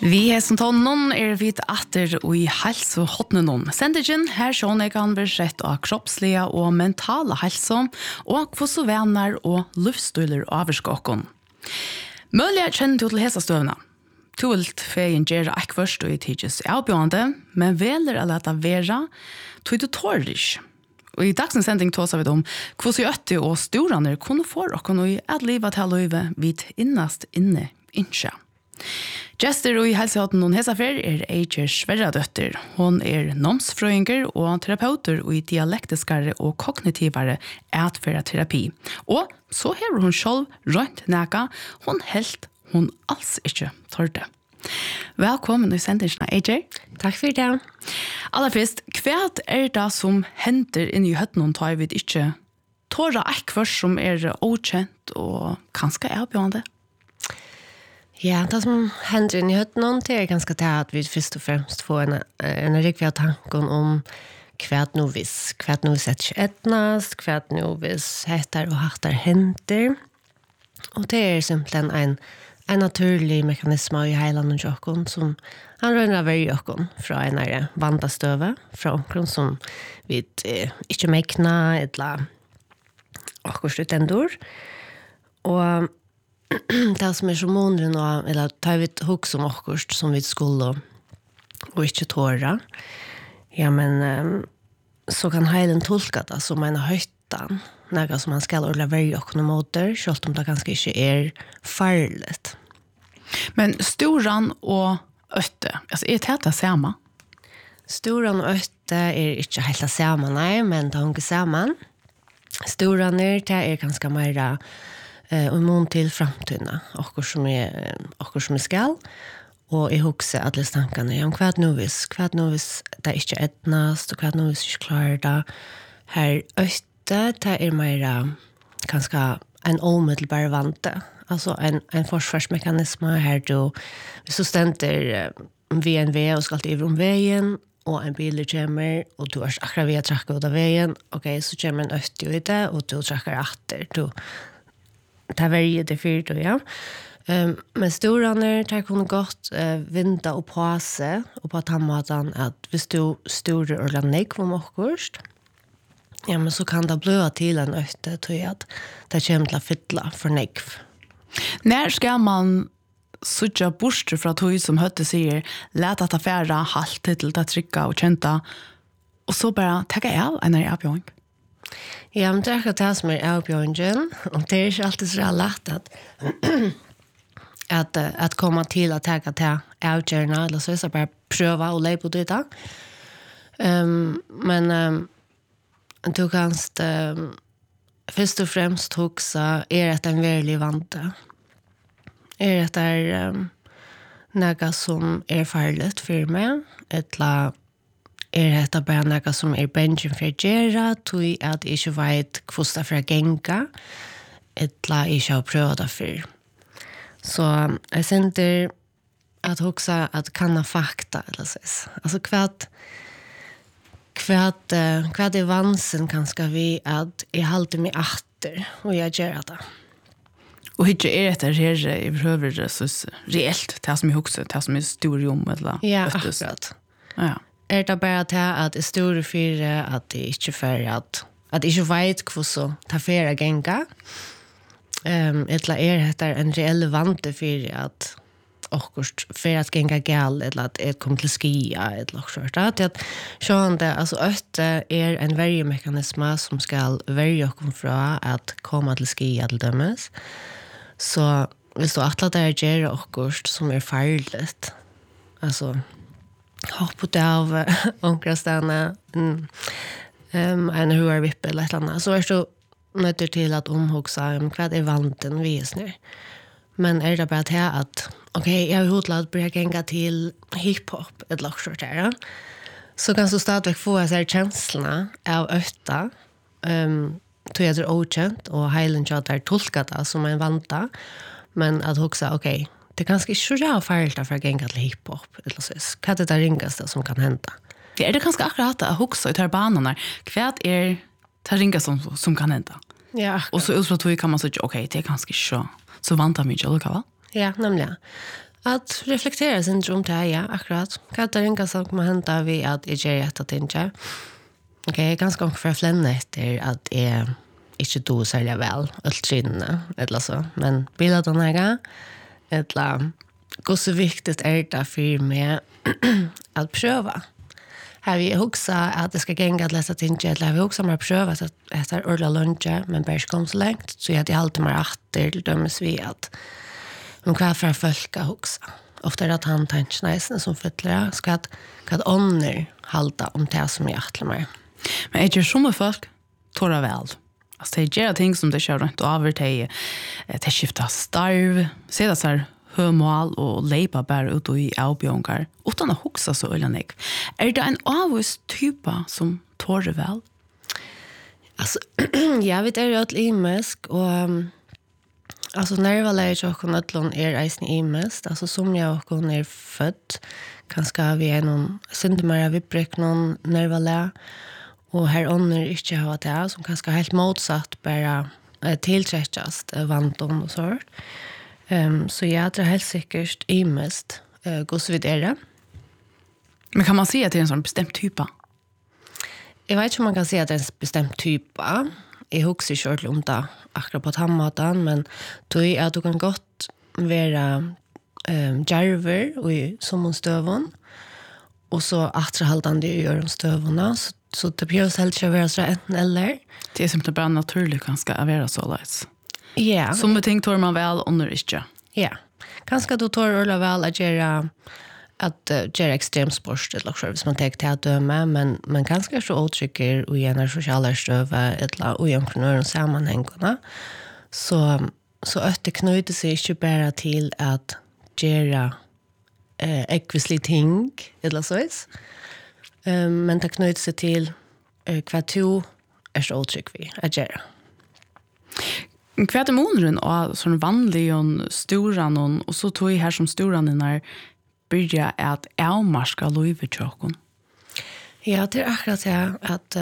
Vi som tonnon vidt atter og I helse og hotnenon. Sendingen her sånn kan bli rett av kroppslige og mentale helse og hvordan venner og luftstøyler avskåkken. Mulig kjenner du til hesestøvene. Tult feien gjør ikke først og I tids avbjørende, men veler å lete være, tog du tår ikke. Og I dagsens sending tås vi om hvordan øtte og storene kunne få dere i at livet til løyve vidt innast inne innskje. Gjester og I helsehatten noen hesafer Eiger Sverradøtter. Hun nomsfrøyinger og terapeuter og I dialektiskare og kognitivare atferdterapi. Og så har hun selv rønt næka, hun helt hun alls ikke tørte. Velkommen I sendingen, Eiger. Takk for det. Aller først, hva det som hender inni høtten hun tar vid ikke tåra ekkvars som okjent og kanskje avbjørende? Ja, det som händer in I hötten det ganska det att vi först och främst får en riktig tanke om kvärt nu vis ett etnas, kvärt nu vis heter och hartar händer. Och det simpelthen en naturlig mekanism I hela någon som han rör varje ögon från en vandastöve från omkring som vi inte mekna eller akkurat utendor. Och det som så måneden eller tar vi hugg om akkurat som vi skulle og ikke tåra. Ja, men så kan heilen tolka det som en høytan, noe som man skal ordla velge åkne måter, selv om det ganske ikke farligt. Men storan og øtte, altså det samme? Storan og øtte ikke helt det samme, nei, men det er ikke samme. Storan det ganske mer og mån til framtiden, akkurat som skal, og jeg husker alle tankene om hva nå hvis det ikke etnast, og hva nå hvis ikke klarer det. Her øyte, det mer ganske en omiddelbar vante, altså en forsvarsmekanisme her du, hvis du stender VNV og skal til om veien, og en bil kommer, og du akkurat ved å trakke ut av veien, ok, så kommer en øyte ut det, og du trakker etter, det varje det fyrt och ja. Men storaner tar kunde gott vinda och påse och på tammatan att hvis du storer och lanek var mockust. Ja, men så kan det blöa till en ötte till att det kommer till att fylla för nekv. När ska man sucha borster från tog som hötte säger lät att affära halt till att trycka och känta och så bara tagga av en avbjörning? Ja, men det det som avbjörningen, och det inte alltid så lätt att komma till att ta till avgörna, eller så bara pröva och lägga på det. Men du kan först och främst också det en verklig vante. Det något som farligt för mig, eller detta bara något som bensin för att göra, tog att jag inte vet hvordan för att gänga, eller inte har prövat det för. Så jag känner att också att kanna fakta, eller så. Alltså kvad vansen kanske vi att jag håller mig efter och jag gör det. Och inte det här I behöver så reellt, det som jag också, det som är stor om eller. Ja, akkurat. Ja. Det bara till att det står för att det inte för att inte vet hur så ta för att gänga. Eller det en reell vante för att akkurat för att gänga gal eller att det kommer till skia eller så att så det alltså ötte en värjemekanism som ska värja oss från att komma till skia till dömes. Så hvis du atla där ger akkurat som farligt. Alltså hoppet av omkrastene en huarvippe eller et eller annet. Så du nødt til at omhugsa hva vanten vi snur. Men det bare til at ok, jeg har hodlet börja gänga till hiphop et lakskjort her. Så kan du stadigvæk få disse känslorna av ötta tog jag okjent og heilen tjater tolka det som en vanta. Men at hugsa ok, det kanske inte så farligt för att gänga till hiphop eller så. Vad det ringaste som kan hända? Det kanske akkurat att huxa I tar banorna. Vad det ringaste som kan hända? Ja. Och så utfrån kan man säga okej, det kanske inte så vant av mycket, eller vad? Ja, nämligen. Att reflektera sin om det, ja, akkurat. Hva det ringa som kommer hända vid att jag gör ett att inte. Okej, ganska mycket för att flänna efter att jag inte då sälja väl allt skinna, eller så. Men bilda den här, eller hur så viktigt är det för mig att pröva. Har vi också att det ska gänga att läsa till eller har vi också har prövat att äta ordla lunch, men bara kom så långt så jag alltid mer åter till dömes vi att kvar för folk också. Ofta är det att han tänker som fyller ska att ånder halta om det som jag attlar mig. Men är det som folk torra väl? Alltså det är ting som det kör runt över till skifta starv, se det så här hömål och leipa bara ut i avbjörngar utan att huxa så öllanig. Är det en avvis typa som torra väl? Alltså jag vet är det ett imesk och alltså när jag var lärt och konattlon är eisen imest, alltså som jag och hon är född kanske vi är någon syndemara vi bräck någon när jag var lärt och här ånder inte har det som kanske helt motsatt bara tillträckast vanton och så. Så jag tror helt säkert imest går så vidare. Men kan man säga att det är en sån bestämd typa? Jag vet inte om man kan säga att det är en bestämd typa. Jag huxar inte om det akkurat på tandmaten, men tror jag att du kan gott vara djärver i sommonstövon och så attrahaldande i öromstövorna. Så det behövs helt inte vara så enten eller. Det är som det bara naturligt ganska vara så lätt. Ja. Som ting tar man väl under inte. Ja. Kanske du tar öra väl att göra extremsport eller så hvis man tar till att döma, men kanske så åtrycker och gärna sociala stöva eller och omkring sammanhängarna. Så att det knyter sig inte bara till att göra ekvislig ting eller så. Men det knyter sig till vad du är så åtryck vi att göra. Vad är månaden av sån vanlig och storan och så tog jag här som storan när börja att avmarska lovetjokon. Ja, det är akkurat det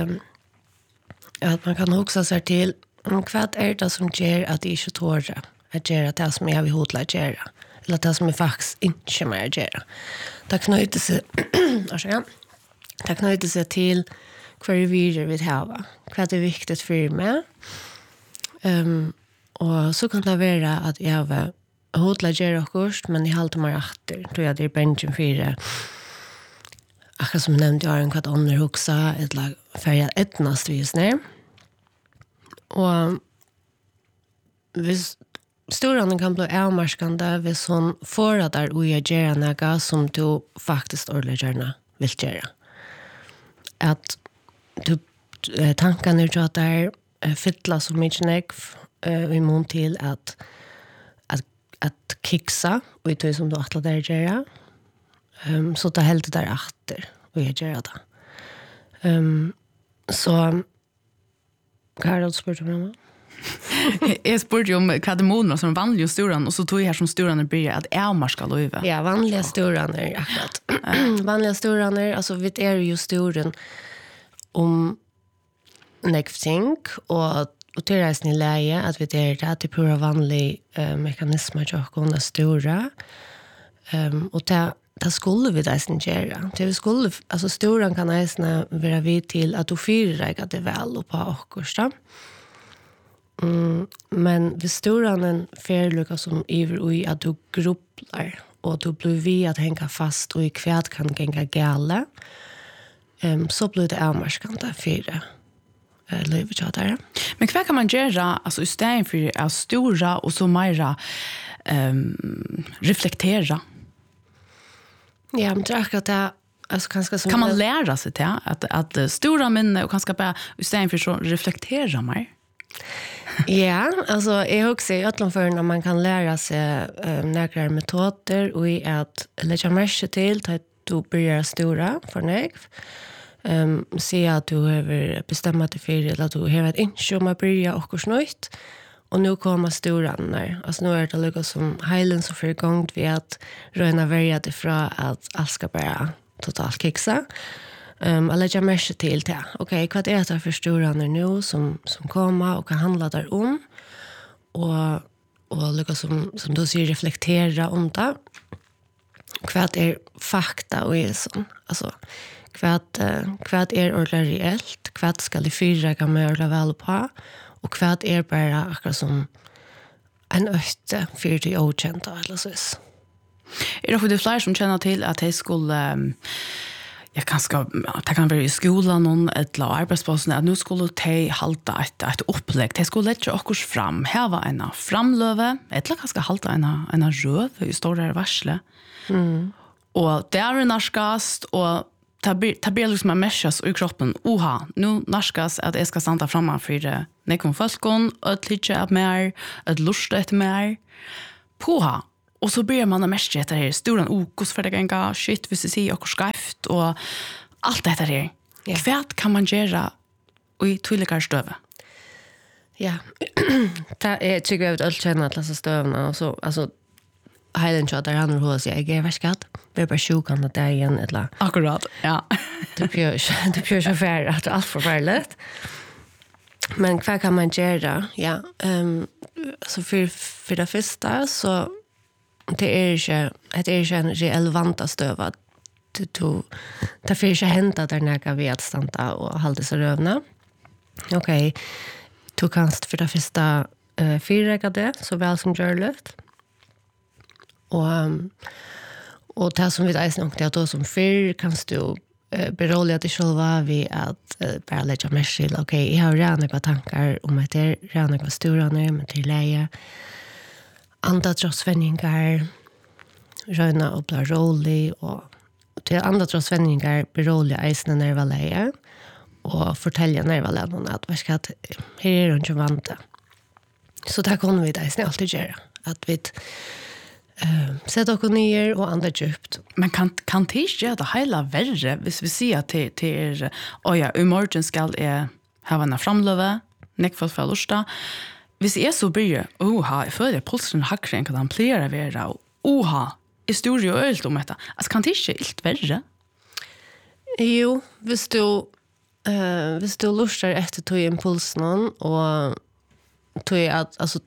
att man kan huxa sig till vad är det som gör att det inte tål att göra det som jag vill hotla att göra. Eller det som jag faktiskt inte mer att göra. Det knyter sig till vad vi vill ha. Vad är viktigt för mig. Och så kan det vara att jag vill hotla gera okkurst, men I halta mig atter. Då jag det benchen för akkurat som jag nämnde, jag har en kvart ånder huxa, ett lag färgad etnast vis ner. Och hvis storan kan bli avmarskande hvis hon får att där och jag gör något som du faktiskt ordentligt vill göra. Att du tankarna är att där fylla så mycket nekv i mån till att kicksa och det som du attlar där göra. Så ta helt där efter och jag gör det. Så kan jag spurt om Jag spurte om kademonerna som vanliga storan och så tog jag här som storan börjar att avmarska löve. Ja, vanliga storan är akkurat. Vanliga storan är, alltså vi är ju storan om nekvting och till resten i läge att vi är det att det pura vanlig mekanismer som är stora. Och det skulle vi nästan göra. Det vi skulle, alltså storan kan nästan vara vid till att du fyrräggar det väl och på åkersta. Men vid storan en färluka som iver i att du grupplar och du blir vid att hänga fast och i kväd kan gänga gale. Så blir det avmarskande för livet. Men vad kan man göra alltså istället för att stora och så mera reflektera? Ja, men tror jag att det alltså kanske som kan man lära sig till att stora minne och kanske bara istället för så reflektera mer? Ja, alltså jag också i ötlanför när man kan lära sig några metoder och i att lägga märke till att du börjar stora för dig. Se att du har bestämt dig för eller att du har ett inköp om att börja och snöjt. Och nu kommer storan där. Alltså nu är det lika som heilen som får igång vid att röna välja det från att allt ska bara totalt kicksa. Att lägga märke till det. Okej, vad är det för storan nu som kommer och kan handla där om. Och lika som du säger reflektera om det. Vad fakta och är sån. Alltså vad ordentligt reellt, vad ska det fyra kan man göra väl på och vad bara akkurat som en ötte för det okända eller så. Det för det fler som känner till att det skulle det kan være i skolen noen eller arbeidsplassen at nå skulle de halta et opplegg. De skulle lette oss fram. Her var en framløve, eller kanskje halta en røv i store varsle. Og det narskast, og det blir liksom en mesjas i kroppen. Nå narskast at jeg skal standa framme for nekken folkene, et litt av mer, et lust etter mer. Og så blir man mest etter her, storan okos for det ganga, shit, hvis jeg sier okkur skreft, og alt dette her. Ja. Hva kan man gjøre i tydligere støve? Ja, det tycker jag att allt känner att läsa stövna, och så, alltså, heilen kjøtt der andre hos jeg er værskat. Vi bare sjukan at det er igjen, eller... Akkurat, ja. Det blir ikke færre, at det er alt forfærlig. Men hva kan man gjøre? Ja, altså for det første, så det er ikke en reell vant av støv, det får ikke hente der når vi har standa og halde seg røvna. Ok, du kan for det første fyrrega det, så vel som gjør litt. Och det som vi eisen nok, det er at som fyr kan du beroliga dig själva vid att bara lägga mer till. Okej, jag har redan tankar om att det är redan stora nu, men till läge. Andra trotsvändningar, röna och bli rolig, och till andra trotsvändningar beroliga eisen när det var läge, och fortälja när det var läge att här är det inte vanta. Så där kommer vi eisen alltid göra. Att vi sätta oss ner och andra djupt. Men kan det inte göra det hela värre hvis vi säger till i morgon ska jag ha en framlöve, nekfall för lusta. Hvis jag så blir, jag följer pulsen hackren kan han plera vara, är stor och ölt om detta. Alltså kan det inte helt värre? Jo, hvis du lustar efter tog impulsen och tog att, alltså,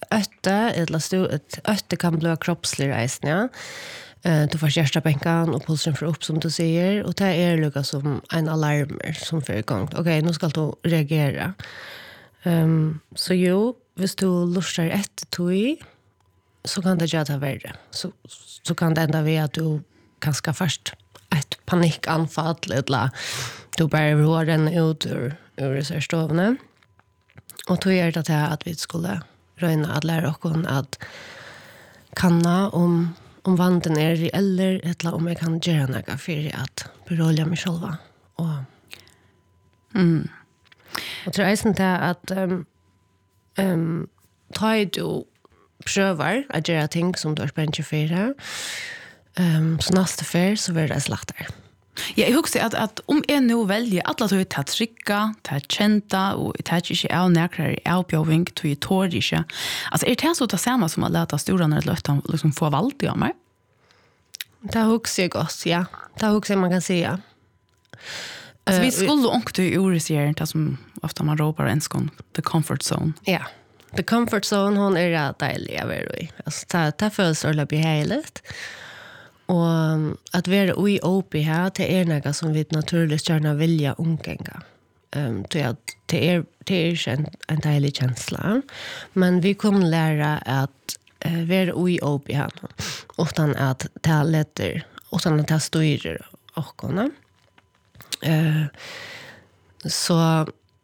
ötte kan bli kroppslig reisen, ja. Du får hjärtabänkan och pulsen får upp som du säger, och det är lika som en alarmer som får igång. Okej, nu ska du reagera. Så jo, hvis du lustar efter tog, så kan det göra värre. Så kan det ända vid att du kanske först ett panikanfall, eller du bara rår den ut ur stovene. Och tog det till att vi skulle röna att lära oss att kanna om vanden är reell eller om jag kan göra något för att berolja mig själva. Och tror jag inte att ta du prövar att göra ting som du har spänt för, så nästa för så blir det slaktare. Ja, jeg husker at om jeg nå velger alle til å trykka, til å kjenta, og til å ikke av nærkere avbjøving, til å tåre ikke. Altså, det så det samme som å lete storene eller løften liksom få valgt i meg? Det husker jeg godt, ja. Det husker jeg man kan si, ja. Altså, vi skulle ångte i ordet sier det som ofte man råper en skån, the comfort zone. Ja, the comfort zone, hun deilig å være i. Altså, det føles ordentlig behagelig. Och att vara i OP här till något som vi naturligt gärna vilja umgänga. Det är inte en deilig känsla. Men vi kommer lära att vara i OP här utan att ta lätter, utan att ta styr och så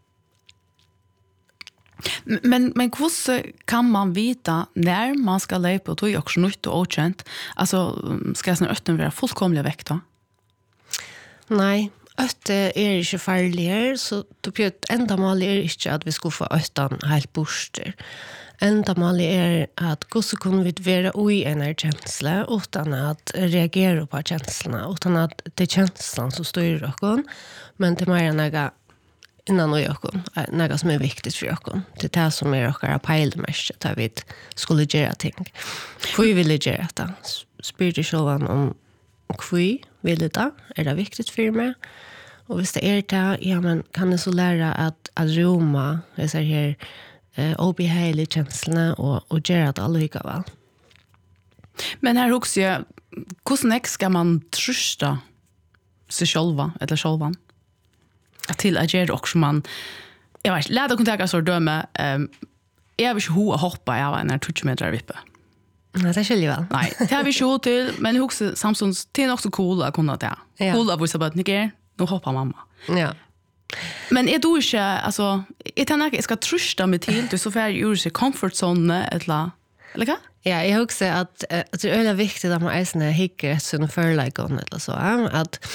Men hur kan man veta när man ska lägga på tog också nytt och okänt? Alltså, ska jag ötten vara fullkomliga väck då? Nej, ötte är inte farligare, så ändamål är inte att vi ska få ötten helt borster. Ändamål är att hur så kan vi vara i en känsla utan att reagera på känslorna, utan att det är känslan som styr oss, men det är mer något innan och jag något som är viktigt för oss. Det är det som är våra pejlmärket där vi skulle göra ting. Hur vill jag göra det? Spyr dig själv om hur vill det? Är det viktigt för mig? Och hvis det är det, ja, men kan du så lära att roma dessa här obehageliga känslorna och göra det allika väl? Men här också hur ska man trusta sig själva eller självan? Till att göra också man jag vet lära kunna ta så döma jag vill ju hoppa jag var när 20 meter vippe. Nej, det skulle ju väl. Nej, det har vi ju till men också Samsons det är också cool att kunna det. Cool att visa att ni nu hoppar mamma. Ja. Men är du inte alltså jag tänker jag ska trusta mig till du så för ur sig comfort zone eller vad? Ja, jag också att det är väldigt viktigt att man är hickar sån förläggande eller så att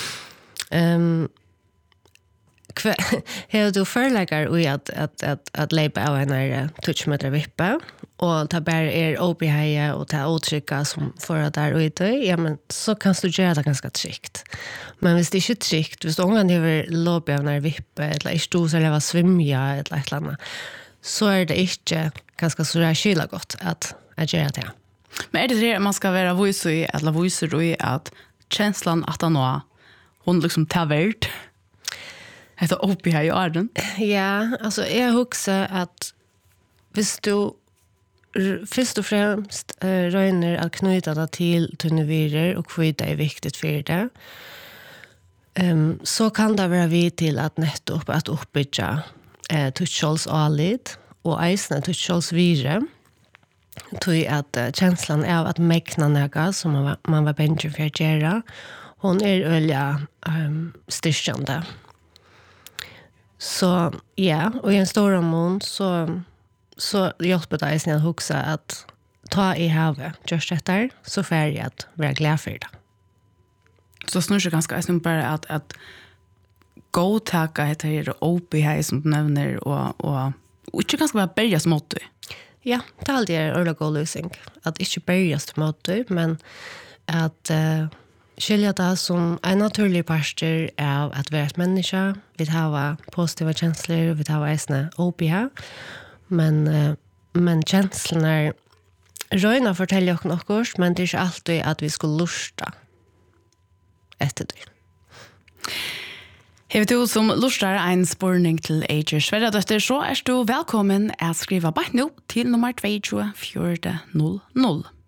Hur du förlägger och att lejpa av en touchmeter vippa och ta bara OP och ta uttrycka som för att där ute, ja men så kan du göra det ganska tryggt. Men hvis det inte är tryggt, hvis du omgående lobby av en vippa eller inte du eller svimja eller ett annat, så är det inte ganska så där kyla gott att göra det. Men är det man ska vara voice i eller voice i att känslan att hon liksom tar värld? Det är uppe här i arden. Ja, alltså jag huxar att hvis du först och främst röjner att knyta det till tunnevirer och skydda är viktigt för det. Så kan det vara vid till att nettopp att uppbygga touchhålls alid och eisne touchhålls vire. Tog att känslan av att mäkna något som man var bänken för att göra. Hon är öliga styrkande. Så ja, och i en stor mån så hjälper det sig att huxa att ta i havet just detta så färdig att vara glad för det. Så snurrar ganska är bara att gå tacka heter OP här som du nämner och inte ganska bara börja smått. Ja, det är alltid en god lösning att inte börja smått men att skilja det som en naturlig parster av att vara ett människa. Vi har positiva känslor, vi har äsna OP här. Men känslorna röjna fortäljer oss något, men det är inte alltid att vi skulle lusta efter det. Hever du som lustar en spurning til Eger Sverredøtter, så er du velkommen at skriva bare nå til nummer 22 400.